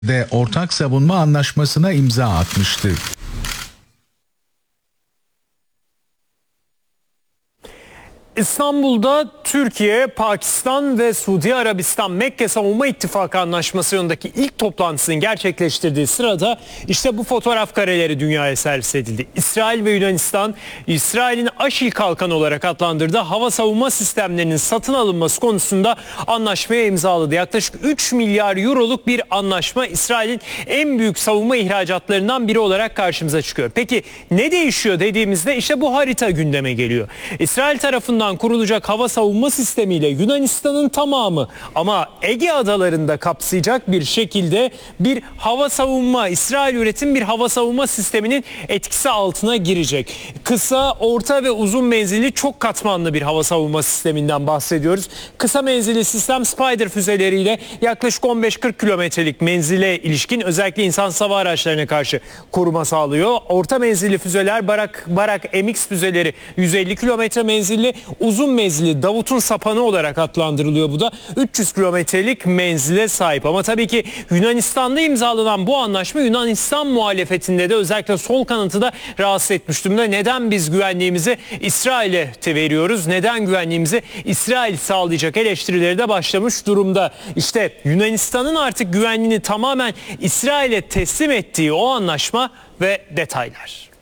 de ortak savunma anlaşmasına imza atmıştı. İstanbul'da Türkiye, Pakistan ve Suudi Arabistan Mekke Savunma İttifakı Anlaşması yönündeki ilk toplantısını gerçekleştirdiği sırada işte bu fotoğraf kareleri dünyaya servis edildi. İsrail ve Yunanistan, İsrail'in Aşil Kalkanı olarak adlandırdığı hava savunma sistemlerinin satın alınması konusunda anlaşmaya imzaladı. Yaklaşık 3 milyar euroluk bir anlaşma İsrail'in en büyük savunma ihracatlarından biri olarak karşımıza çıkıyor. Peki ne değişiyor dediğimizde işte bu harita gündeme geliyor. İsrail tarafından kurulacak hava savunma sistemiyle Yunanistan'ın tamamı ama Ege adalarında kapsayacak bir şekilde bir hava savunma, İsrail üretim bir hava savunma sisteminin etkisi altına girecek. Kısa, orta ve uzun menzilli çok katmanlı bir hava savunma sisteminden bahsediyoruz. Kısa menzilli sistem Spider füzeleriyle yaklaşık 15-40 kilometrelik menzile ilişkin özellikle insan hava araçlarına karşı koruma sağlıyor. Orta menzilli füzeler Barak MX füzeleri 150 kilometre menzilli, uzun menzilli Davut'un sapanı olarak adlandırılıyor bu da 300 kilometrelik menzile sahip. Ama tabii ki Yunanistan'da imzalanan bu anlaşma Yunanistan muhalefetinde de özellikle sol kanatı da rahatsız etmiş durumda. Neden biz güvenliğimizi İsrail'e veriyoruz? Neden güvenliğimizi İsrail sağlayacak eleştirileri de başlamış durumda. İşte Yunanistan'ın artık güvenliğini tamamen İsrail'e teslim ettiği o anlaşma ve detaylar.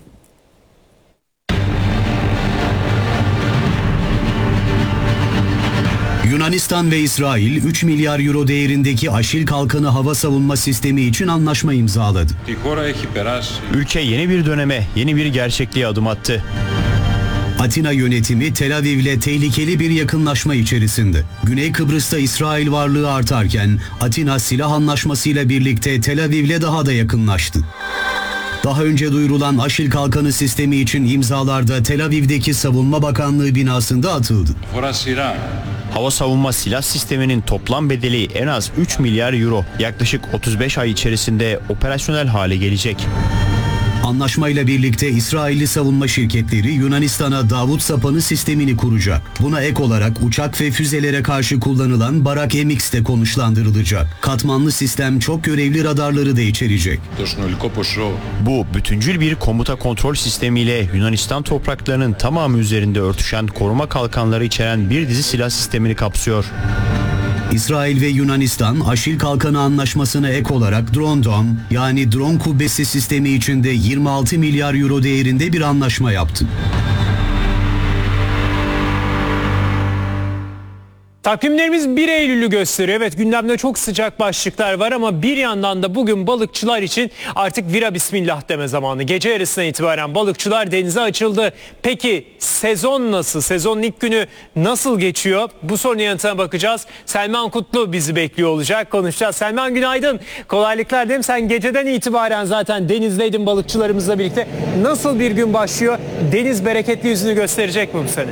Yunanistan ve İsrail 3 milyar euro değerindeki Aşil Kalkanı hava savunma sistemi için anlaşma imzaladı. Ülke yeni bir döneme, yeni bir gerçekliğe adım attı. Atina yönetimi Tel Aviv'le tehlikeli bir yakınlaşma içerisinde. Güney Kıbrıs'ta İsrail varlığı artarken Atina silah anlaşmasıyla birlikte Tel Aviv'le daha da yakınlaştı. Daha önce duyurulan Aşil Kalkanı sistemi için imzalarda Tel Aviv'deki Savunma Bakanlığı binasında atıldı. Hava savunma silah sisteminin toplam bedeli en az 3 milyar euro. Yaklaşık 35 ay içerisinde operasyonel hale gelecek. Anlaşmayla birlikte İsrailli savunma şirketleri Yunanistan'a Davut sapanı sistemini kuracak. Buna ek olarak uçak ve füzelere karşı kullanılan Barak MX de konuşlandırılacak. Katmanlı sistem çok görevli radarları da içerecek. Bu bütüncül bir komuta kontrol sistemiyle Yunanistan topraklarının tamamı üzerinde örtüşen koruma kalkanları içeren bir dizi silah sistemini kapsıyor. İsrail ve Yunanistan Aşil Kalkanı anlaşmasına ek olarak Drone Dome yani drone kubbesi sistemi içinde 26 milyar euro değerinde bir anlaşma yaptı. Takvimlerimiz 1 Eylül'ü gösteriyor. Evet, gündemde çok sıcak başlıklar var ama bir yandan da bugün balıkçılar için artık vira bismillah deme zamanı. Gece yarısından itibaren balıkçılar denize açıldı. Peki sezon nasıl? Sezonun ilk günü nasıl geçiyor? Bu sorunun yanıtına bakacağız. Selman Kutlu bizi bekliyor olacak. Konuşacağız. Selman, günaydın. Kolaylıklar dilerim. Sen geceden itibaren zaten denizdeydin balıkçılarımızla birlikte. Nasıl bir gün başlıyor? Deniz bereketli yüzünü gösterecek mi bu sene?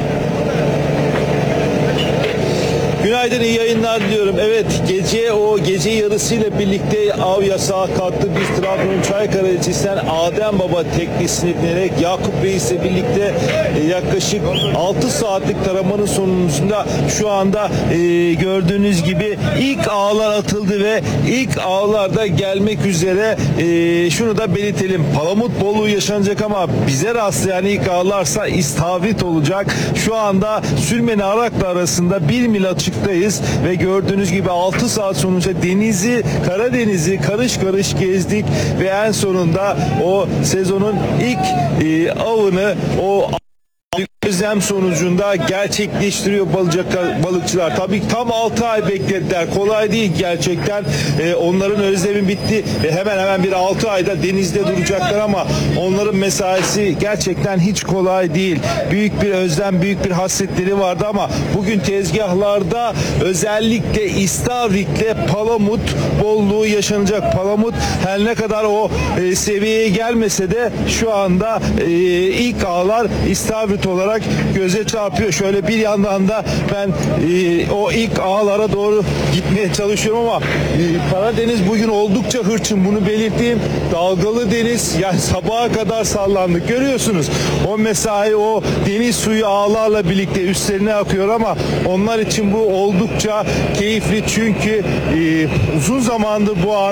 Günaydın, iyi yayınlar diliyorum. Evet, gece yarısıyla birlikte av yasağı kalktı. Biz Trabzon'un Çaykara ilçesinden Adem Baba teknesine binerek Yakup Reis'le birlikte yaklaşık 6 saatlik taramanın sonucunda şu anda gördüğünüz gibi ilk ağlar atıldı ve ilk ağlar da gelmek üzere. Şunu da belirtelim, palamut bolluğu yaşanacak ama bize rastlayan ilk ağlarsa istavrit olacak. Şu anda Sürmeni Araklı arasında 1 mil açıktayız ve gördüğünüz gibi 6 saat sonuçta Karadeniz'i karış karış gezdik ve en sonunda o sezonun ilk avını o gözlem sonucunda gerçekleştiriyor balıkçılar. Tabii tam 6 ay beklediler. Kolay değil gerçekten. Onların özlemi bitti. Hemen hemen bir 6 ayda denizde duracaklar ama onların mesaisi gerçekten hiç kolay değil. Büyük bir özlem, büyük bir hasretleri vardı ama bugün tezgahlarda özellikle istavritle palamut bolluğu yaşanacak. Palamut her ne kadar o seviyeye gelmese de şu anda ilk ağlar istavrit olarak olarak göze çarpıyor. Şöyle bir yandan da ben o ilk ağlara doğru gitmeye çalışıyorum ama Karadeniz bugün oldukça hırçın, bunu belirteyim. Dalgalı deniz, yani sabaha kadar sallandık. Görüyorsunuz o mesai, o deniz suyu ağlarla birlikte üstlerine akıyor ama onlar için bu oldukça keyifli çünkü uzun zamandır bu